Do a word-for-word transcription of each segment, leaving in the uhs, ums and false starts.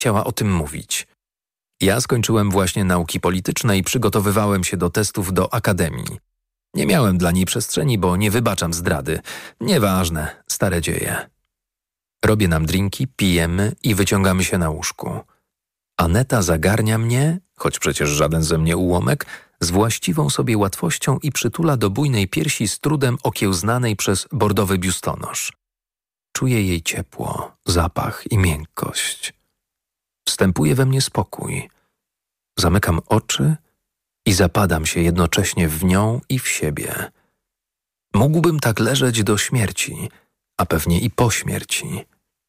chciała o tym mówić. Ja skończyłem właśnie nauki polityczne i przygotowywałem się do testów do akademii. Nie miałem dla niej przestrzeni, bo nie wybaczam zdrady. Nieważne, stare dzieje. Robię nam drinki, pijemy i wyciągamy się na łóżku. Aneta zagarnia mnie, choć przecież żaden ze mnie ułomek, z właściwą sobie łatwością i przytula do bujnej piersi z trudem okiełznanej przez bordowy biustonosz. Czuję jej ciepło, zapach i miękkość. Wstępuje we mnie spokój. Zamykam oczy i zapadam się jednocześnie w nią i w siebie. Mógłbym tak leżeć do śmierci, a pewnie i po śmierci.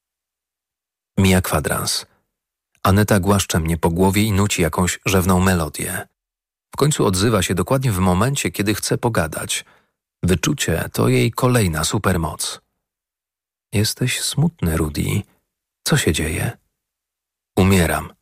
Mija kwadrans. Aneta głaszcze mnie po głowie i nuci jakąś rzewną melodię. W końcu odzywa się dokładnie w momencie, kiedy chce pogadać. Wyczucie to jej kolejna supermoc. Jesteś smutny, Rudy. Co się dzieje? Umieram.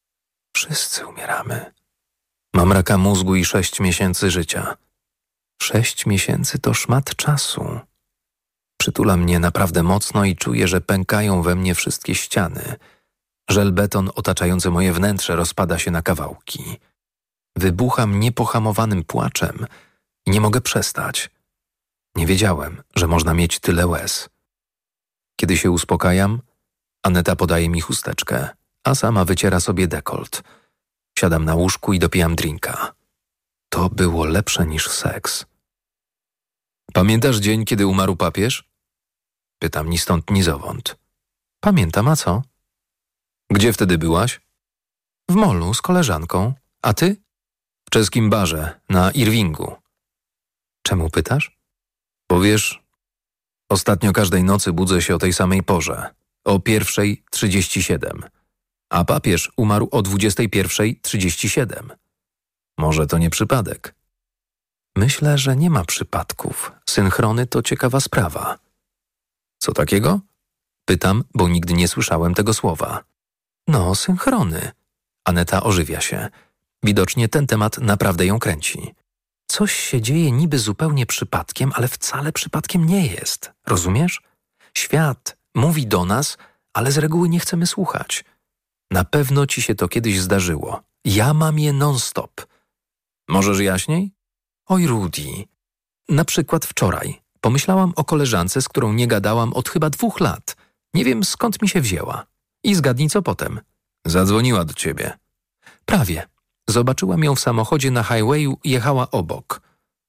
Wszyscy umieramy. Mam raka mózgu i sześć miesięcy życia. Sześć miesięcy to szmat czasu. Przytula mnie naprawdę mocno i czuję, że pękają we mnie wszystkie ściany. Żelbeton otaczający moje wnętrze rozpada się na kawałki. Wybucham niepohamowanym płaczem i nie mogę przestać. Nie wiedziałem, że można mieć tyle łez. Kiedy się uspokajam, Aneta podaje mi chusteczkę, a sama wyciera sobie dekolt. Siadam na łóżku i dopijam drinka. To było lepsze niż seks. Pamiętasz dzień, kiedy umarł papież? Pytam ni stąd, ni zowąd. Pamiętam, a co? Gdzie wtedy byłaś? W molu z koleżanką. A ty? W czeskim barze, na Irvingu. Czemu pytasz? Bo wiesz, ostatnio każdej nocy budzę się o tej samej porze, o pierwszej trzydzieści siedem, a papież umarł o dwudziestej pierwszej trzydzieści siedem. Może to nie przypadek? Myślę, że nie ma przypadków. Synchrony to ciekawa sprawa. Co takiego? Pytam, bo nigdy nie słyszałem tego słowa. No, synchrony. Aneta ożywia się. Widocznie ten temat naprawdę ją kręci. Coś się dzieje niby zupełnie przypadkiem, ale wcale przypadkiem nie jest. Rozumiesz? Świat mówi do nas, ale z reguły nie chcemy słuchać. Na pewno ci się to kiedyś zdarzyło. Ja mam je non-stop. Możesz jaśniej? Oj, Rudy. Na przykład wczoraj pomyślałam o koleżance, z którą nie gadałam od chyba dwóch lat. Nie wiem, skąd mi się wzięła. I zgadnij, co potem. Zadzwoniła do ciebie. Prawie. Zobaczyłam ją w samochodzie na highwayu i jechała obok.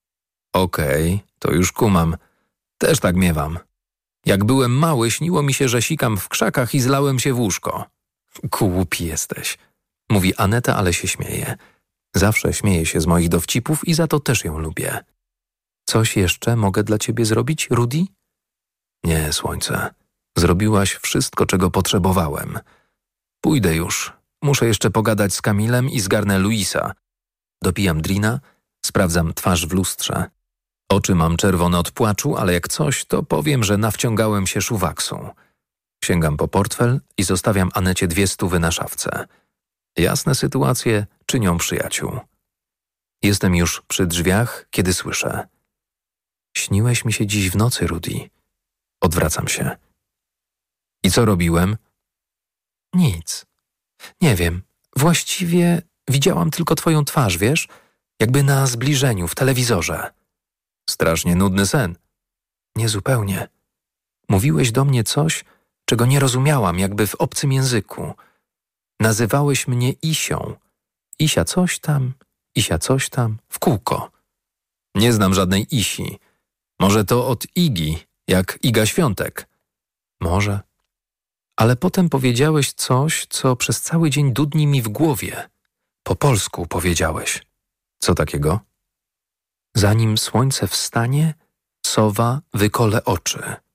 Okej, okay, to już kumam. Też tak miewam. Jak byłem mały, śniło mi się, że sikam w krzakach i zlałem się w łóżko. Głupi jesteś, mówi Aneta, ale się śmieje. Zawsze śmieje się z moich dowcipów i za to też ją lubię. Coś jeszcze mogę dla ciebie zrobić, Rudy? Nie, słońce. Zrobiłaś wszystko, czego potrzebowałem. Pójdę już. Muszę jeszcze pogadać z Kamilem i zgarnę Luisa. Dopijam drina, sprawdzam twarz w lustrze. Oczy mam czerwone od płaczu, ale jak coś, to powiem, że nawciągałem się szuwaksu. Sięgam po portfel i zostawiam Anecie dwie stówy na szafce. Jasne sytuacje czynią przyjaciół. Jestem już przy drzwiach, kiedy słyszę. Śniłeś mi się dziś w nocy, Rudy. Odwracam się. I co robiłem? Nic. Nie wiem. Właściwie widziałam tylko twoją twarz, wiesz? Jakby na zbliżeniu w telewizorze. Strasznie nudny sen. Niezupełnie. Mówiłeś do mnie coś, czego nie rozumiałam, jakby w obcym języku. Nazywałeś mnie Isią. Isia coś tam, Isia coś tam, w kółko. Nie znam żadnej Isi. Może to od Igi, jak Iga Świątek. Może. Ale potem powiedziałeś coś, co przez cały dzień dudni mi w głowie. Po polsku powiedziałeś. Co takiego? Zanim słońce wstanie, sowa wykole oczy.